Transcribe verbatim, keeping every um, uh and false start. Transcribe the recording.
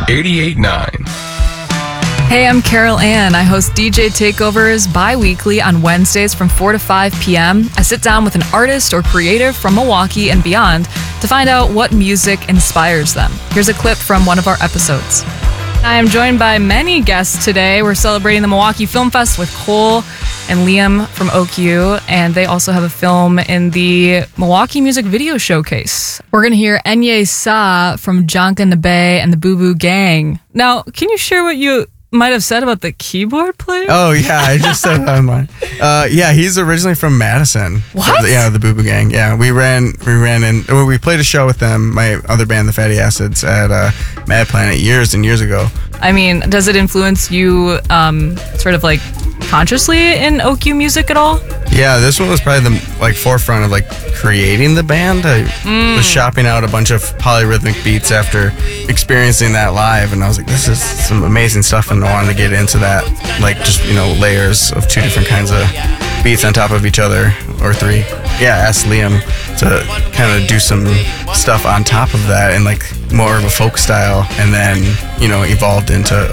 eighty-eight point nine. Hey, I'm Carol Ann. I host D J Takeovers bi-weekly on Wednesdays from four to five p.m. I sit down with an artist or creative from Milwaukee and beyond to find out what music inspires them. Here's a clip from one of our episodes. I am joined by many guests today. We're celebrating the Milwaukee Film Fest with Cole and Liam from O Q, and they also have a film in the Milwaukee Music Video Showcase. We're going to hear Enye Sa from Jonka Nabe and the Boo Boo Gang. Now, can you share what you might have said about the keyboard player? Oh, yeah, I just said that online. Uh, yeah, he's originally from Madison. What? The, yeah, the Boo Boo Gang. Yeah, we ran, we ran in, well, we played a show with them, my other band, the Fatty Acids, at uh, Mad Planet years and years ago. I mean, does it influence you um, sort of like consciously in O Q music at all? Yeah, this one was probably the like forefront of like creating the band. I mm. was shopping out a bunch of polyrhythmic beats after experiencing that live, and I was like, this is some amazing stuff, and I wanted to get into that, like just, you know, layers of two different kinds of beats on top of each other, or three. Yeah, asked Liam to kind of do some stuff on top of that and like more of a folk style, and then, you know, evolved into